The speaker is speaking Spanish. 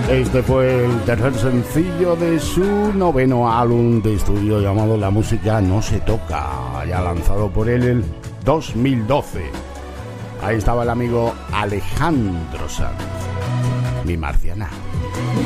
Este fue el tercer sencillo de su noveno álbum de estudio llamado La música no se toca, ya lanzado por él en 2012. Ahí estaba el amigo Alejandro Sanz, mi marciana.